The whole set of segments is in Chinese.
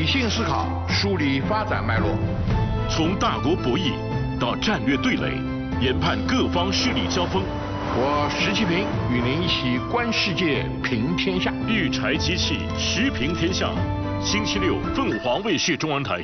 理性思考，梳理发展脉络， 从大国博弈到战略对垒，研判各方势力交锋。 我石其平与您一起观世界、评天下。 育才机器，时评天下。星期六，凤凰卫视中文台。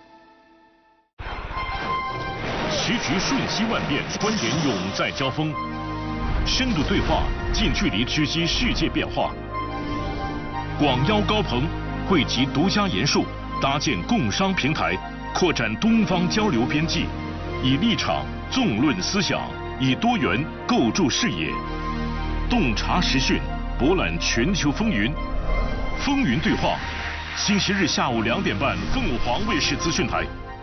时局瞬息万变，观点永在交锋。深度对话，近距离直击世界变化。广邀高朋，汇集独家研述，搭建共商平台，扩展东方交流边际，以立场纵论思想，以多元构筑视野，洞察时讯，博览全球风云。风云对话，星期日下午2点半，凤凰卫视资讯台。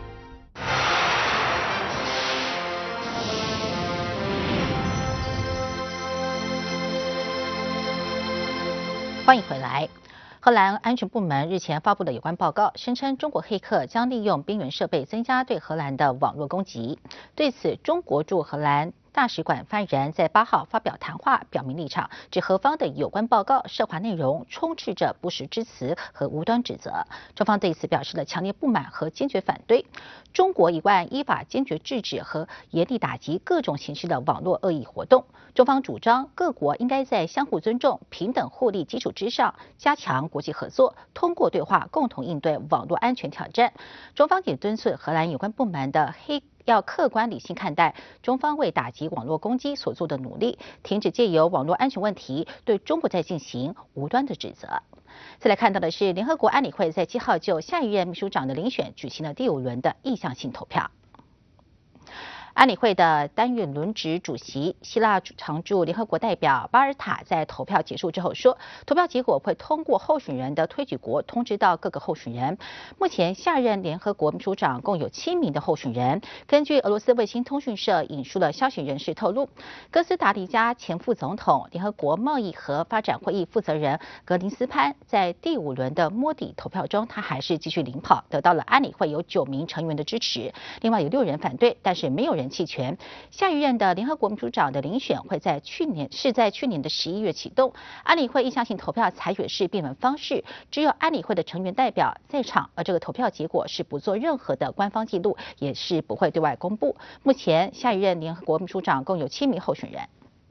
欢迎回来。荷兰安全部门日前发布了有关报告，声称中国黑客将利用边缘设备增加对荷兰的网络攻击。对此，中国驻荷兰大使馆发言人在8号发表谈话，表明立场，指荷方的有关报告涉华内容充斥着不实之词和无端指责。中方对此表示了强烈不满和坚决反对。中国一贯依法坚决制止和严厉打击各种形式的网络恶意活动。中方主张各国应该在相互尊重、平等互利基础之上，加强国际合作，通过对话共同应对网络安全挑战。中方也敦促荷兰有关部门的要客观理性看待中方为打击网络攻击所做的努力，停止借由网络安全问题对中国在进行无端的指责。再来看到的是，联合国安理会在7号就下一任秘书长的遴选举行了第5轮的意向性投票。安理会的单月轮值主席希腊常驻联合国代表巴尔塔在投票结束之后说，投票结果会通过候选人的推举国通知到各个候选人。目前下任联合国秘书长共有7名的候选人。根据俄罗斯卫星通讯社引述了消息人士透露，哥斯达黎加前副总统、联合国贸易和发展会议负责人格林斯潘在第5轮的摸底投票中，他还是继续领跑，得到了安理会有9名成员的支持，另外有6人反对，但是没有人弃权。下一任的联合国秘书长的遴选会在去年的11月启动。安理会意向性投票采取的是闭门方式，只有安理会的成员代表在场，而这个投票结果是不做任何的官方记录，也是不会对外公布。目前下一任联合国秘书长共有7名候选人。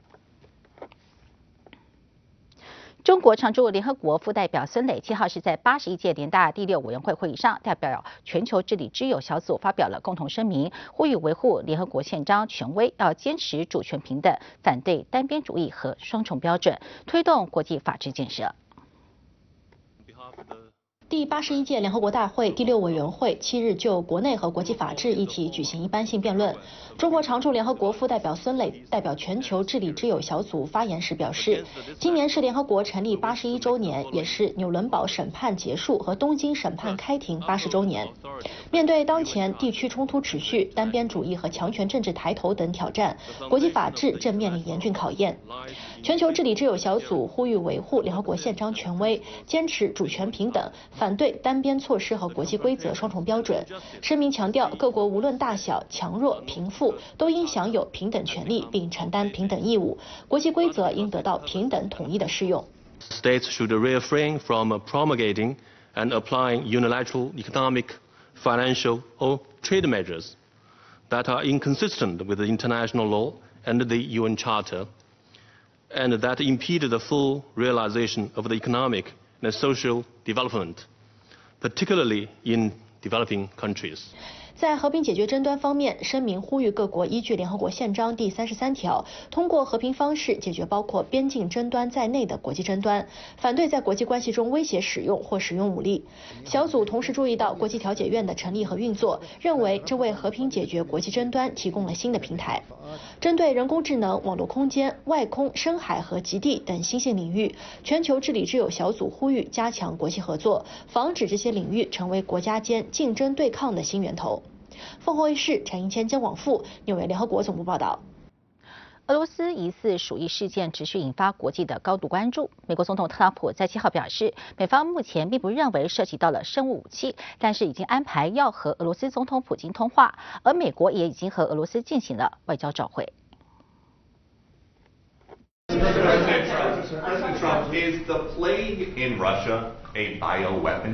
中国常驻联合国副代表孙磊7号是在81届联大第6委员会会议上，代表全球治理之友小组发表了共同声明，呼吁维护联合国宪章权威，要坚持主权平等，反对单边主义和双重标准，推动国际法治建设。 第81届联合国大会第6委员会7日就国内和国际法治议题举行一般性辩论。中国常驻联合国副代表孙磊代表全球治理之友小组发言时表示，今年是联合国成立81周年，也是纽伦堡审判结束和东京审判开庭80周年。面对当前地区冲突持续、单边主义和强权政治抬头等挑战，国际法治正面临严峻考验。全球治理之友小组呼吁维护联合国宪章权威，坚持主权平等，反对单边措施和国际规则双重标准。声明强调，各国无论大小、强弱、贫富，都应享有平等权利并承担平等义务，国际规则应得到平等统一的适用。 States should refrain from promulgating and applying unilateral economic, financial or trade measures that are inconsistent with the international law and the UN Charter, and that impede the full realization of the economic and social development, particularly in developing countries. 在和平解决争端方面，声明呼吁各国依据联合国宪章第33条，通过和平方式解决包括边境争端在内的国际争端，反对在国际关系中威胁使用或使用武力。小组同时注意到国际调解院的成立和运作，认为这为和平解决国际争端提供了新的平台。针对人工智能、网络空间、外空、深海和极地等新兴领域，全球治理之友小组呼吁加强国际合作，防止这些领域成为国家间竞争对抗的新源头。 凤凰卫视陈英谦、姜广富，纽约联合国总部报道。 俄罗斯疑似鼠疫事件持续引发国际的高度关注。美国总统特朗普在7号表示，美方目前并不认为涉及到了生物武器，但是已经安排要和俄罗斯总统普京通话，而美国也已经和俄罗斯进行了外交照会。 President Trump, is the plague in Russia a bioweapon?